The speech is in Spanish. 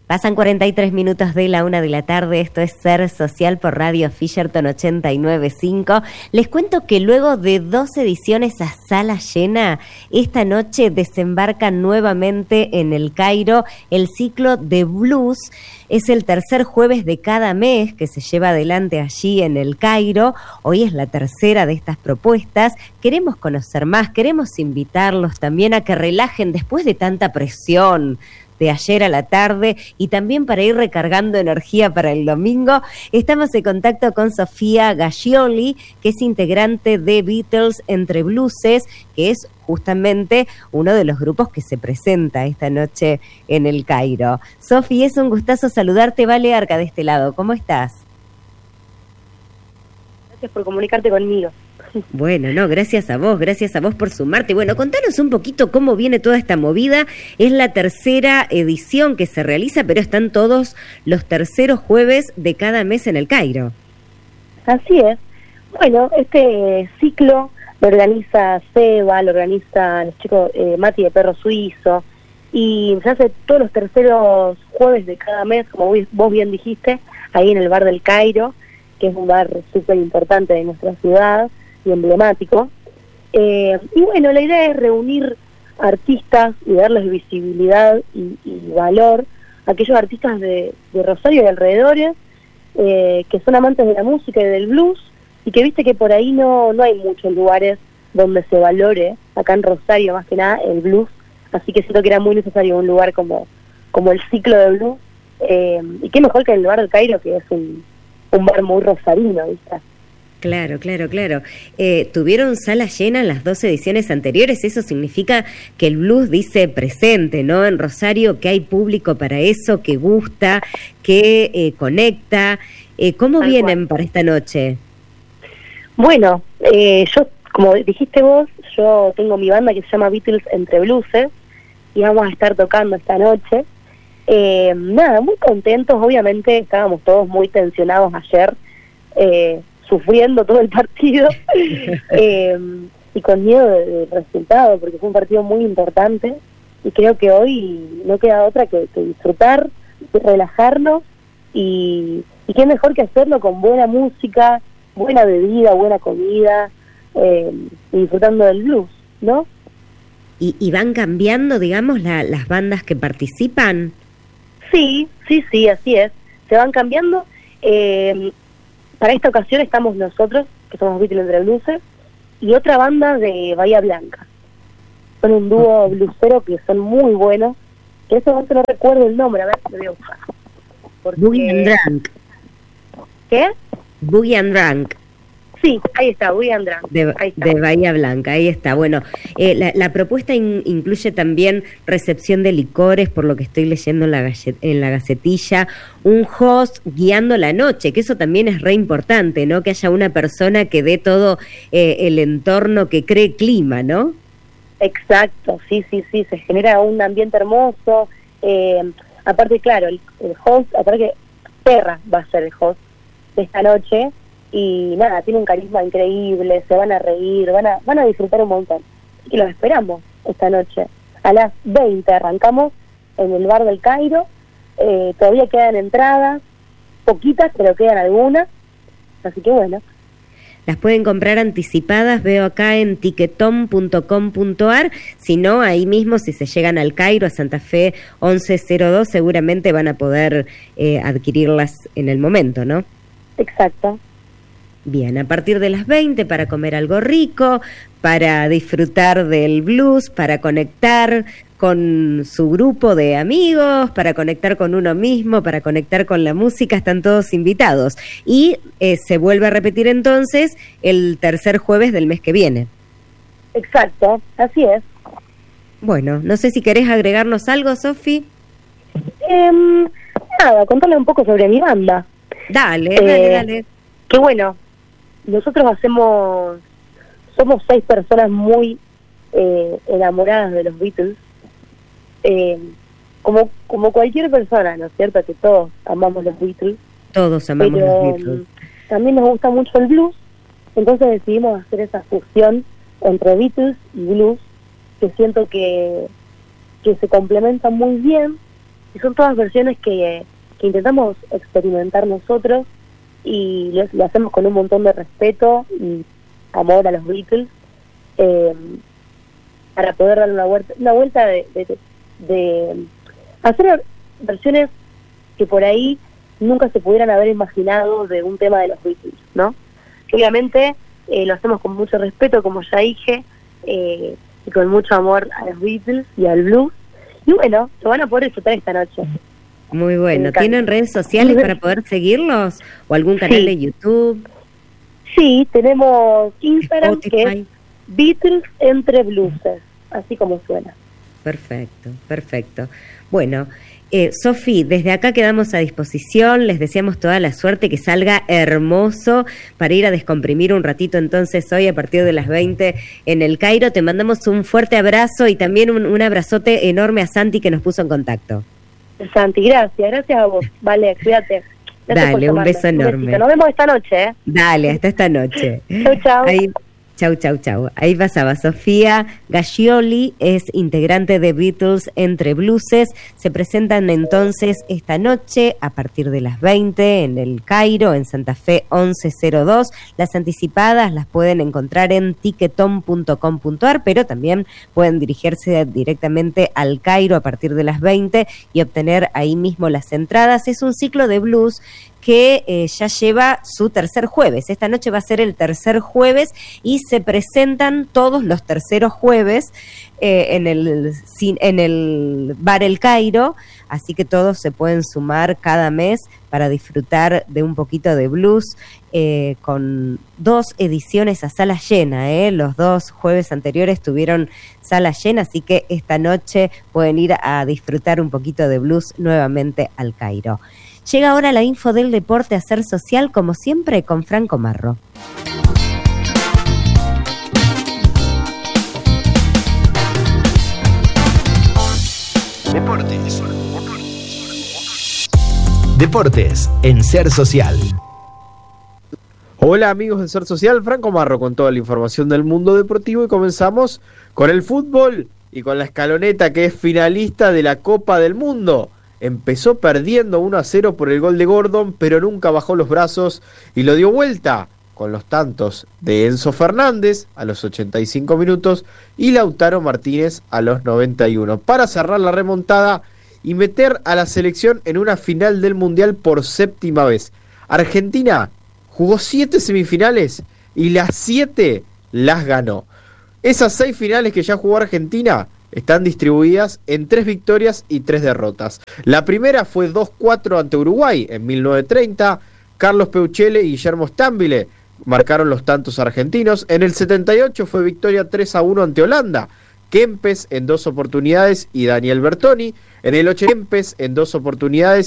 Pasan 43 minutos de la 1 de la tarde, esto es Ser Social por Radio Fisherton 89.5. Les cuento que luego de 2 ediciones a sala llena, esta noche desembarca nuevamente en El Cairo el ciclo de blues. Es el tercer jueves de cada mes que se lleva adelante allí en El Cairo. Hoy es la tercera de estas propuestas. Queremos conocer más, queremos invitarlos también a que relajen después de tanta presión de ayer a la tarde y también para ir recargando energía para el domingo. Estamos en contacto con Sofía Gaggioli, que es integrante de Beatles Entre Blueses, que es justamente uno de los grupos que se presenta esta noche en El Cairo. Sofi, es un gustazo saludarte. Vale Arca de este lado, ¿cómo estás? Gracias por comunicarte conmigo. Bueno, no, gracias a vos por sumarte. Bueno, contanos un poquito cómo viene toda esta movida. Es la tercera edición que se realiza, pero están todos los terceros jueves de cada mes en El Cairo. Así es. Bueno, este ciclo lo organiza Seba, lo organiza los chicos Mati de Perro Suizo, y se hace todos los terceros jueves de cada mes, como vos bien dijiste, ahí en el Bar del Cairo, que es un bar súper importante de nuestra ciudad y emblemático. Y bueno, la idea es reunir artistas y darles visibilidad y valor a aquellos artistas de Rosario y alrededores, que son amantes de la música y del blues, y que viste que por ahí no hay muchos lugares donde se valore, acá en Rosario más que nada, el blues. Así que siento que era muy necesario un lugar como el ciclo de blues, y qué mejor que el Bar del Cairo, que es un bar muy rosarino, ¿viste? Claro. Tuvieron sala llena en las 2 ediciones anteriores. Eso significa que el blues dice presente, ¿no? En Rosario, que hay público para eso, que gusta, que conecta. ¿Cómo Tal vienen cual para esta noche? Bueno, yo, como dijiste vos, yo tengo mi banda que se llama Beatles Entre Blueses, y vamos a estar tocando esta noche. Nada, muy contentos. Obviamente estábamos todos muy tensionados ayer, sufriendo todo el partido, y con miedo del resultado, porque fue un partido muy importante, y creo que hoy no queda otra que disfrutar, relajarnos, y qué mejor que hacerlo con buena música, buena bebida, buena comida, y disfrutando del blues, ¿no? ¿Y van cambiando, digamos, las bandas que participan? Sí, así es. Se van cambiando. Para esta ocasión estamos nosotros, que somos Beatles Entre Blueses, y otra banda de Bahía Blanca. Son un dúo blusero que son muy buenos, que en ese momento no recuerdo el nombre, a ver, lo voy a buscar. Boogie and Drunk. ¿Qué? Boogie and Drunk. Sí, ahí está, Boogie and Drunk. De Bahía Blanca, ahí está. Bueno, la propuesta incluye también recepción de licores, por lo que estoy leyendo en la gacetilla, un host guiando la noche, que eso también es re importante, ¿no? Que haya una persona que dé todo el entorno, que cree clima, ¿no? Exacto, sí, se genera un ambiente hermoso. Aparte, claro, el host, aparte que Perra va a ser el host de esta noche, y nada, tiene un carisma increíble, se van a reír, van a disfrutar un montón. Y los esperamos esta noche. A las 20 arrancamos en el Bar del Cairo. Todavía quedan entradas, poquitas, pero quedan algunas. Así que bueno. Las pueden comprar anticipadas, veo acá en tiquetom.com.ar. Si no, ahí mismo, si se llegan al Cairo, a Santa Fe 1102, seguramente van a poder adquirirlas en el momento, ¿no? Exacto. Bien, a partir de las 20 para comer algo rico, para disfrutar del blues, para conectar con su grupo de amigos, para conectar con uno mismo, para conectar con la música, están todos invitados. Y se vuelve a repetir entonces el tercer jueves del mes que viene. Exacto, así es. Bueno, no sé si querés agregarnos algo, Sofi. Nada, contarle un poco sobre mi banda. Dale. Que bueno, nosotros somos 6 personas muy enamoradas de los Beatles, como cualquier persona, ¿no es cierto? Que todos amamos los Beatles. Todos amamos los Beatles. También nos gusta mucho el blues, entonces decidimos hacer esa fusión entre Beatles y blues, que siento que se complementan muy bien, y son todas versiones que intentamos experimentar nosotros y lo hacemos con un montón de respeto y amor a los Beatles, para poder dar una vuelta de hacer versiones que por ahí nunca se pudieran haber imaginado de un tema de los Beatles, ¿no? Que obviamente lo hacemos con mucho respeto, como ya dije, y con mucho amor a los Beatles y al blues. Y bueno, lo van a poder disfrutar esta noche. Muy bueno. ¿Tienen redes sociales para poder seguirlos? ¿O algún canal de YouTube? Sí, tenemos Instagram, Spotify, que es Beatles Entre Blueses, así como suena. Perfecto, perfecto. Bueno, Sofi, desde acá quedamos a disposición, les deseamos toda la suerte, que salga hermoso para ir a descomprimir un ratito entonces hoy a partir de las 20 en el Cairo. Te mandamos un fuerte abrazo y también un abrazote enorme a Santi que nos puso en contacto. Santi, gracias a vos. Vale, cuídate. Gracias. Dale, un beso enorme. Nos vemos esta noche, ¿eh? Dale, hasta esta noche. Chau. Chau. Ahí pasaba Sofía Gascioli, es integrante de Beatles Entre Blueses. Se presentan entonces esta noche a partir de las 20 en el Cairo, en Santa Fe 1102. Las anticipadas las pueden encontrar en ticketon.com.ar, pero también pueden dirigirse directamente al Cairo a partir de las 20 y obtener ahí mismo las entradas. Es un ciclo de blues que ya lleva su tercer jueves. Esta noche va a ser el tercer jueves y se presentan todos los terceros jueves en el Bar El Cairo, así que todos se pueden sumar cada mes para disfrutar de un poquito de blues, con 2 ediciones a sala llena. Los 2 jueves anteriores tuvieron sala llena, así que esta noche pueden ir a disfrutar un poquito de blues nuevamente al Cairo. Llega ahora la info del deporte, Hacer Social, como siempre, con Franco Marro. Deportes en Ser Social. Hola amigos de Ser Social, Franco Marro con toda la información del mundo deportivo y comenzamos con el fútbol y con la Escaloneta, que es finalista de la Copa del Mundo. Empezó perdiendo 1-0 por el gol de Gordon, pero nunca bajó los brazos y lo dio vuelta con los tantos de Enzo Fernández a los 85 minutos y Lautaro Martínez a los 91, para cerrar la remontada y meter a la selección en una final del Mundial por 7ª vez. Argentina jugó 7 semifinales y las 7 las ganó. Esas 6 finales que ya jugó Argentina están distribuidas en 3 victorias y 3 derrotas. La primera fue 2-4 ante Uruguay en 1930. Carlos Peuchele y Guillermo Stambile marcaron los tantos argentinos. En el 78 fue victoria 3-1 ante Holanda. Kempes en 2 oportunidades y Daniel Bertoni. En el 80 Kempes en 2 oportunidades